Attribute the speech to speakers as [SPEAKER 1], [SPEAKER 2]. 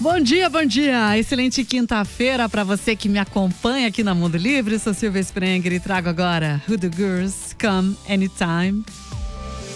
[SPEAKER 1] Bom dia, bom dia. Excelente quinta-feira para você que me acompanha aqui na Mundo Livre. Sou Silvia Sprenger e trago agora Who the Girls Come Anytime.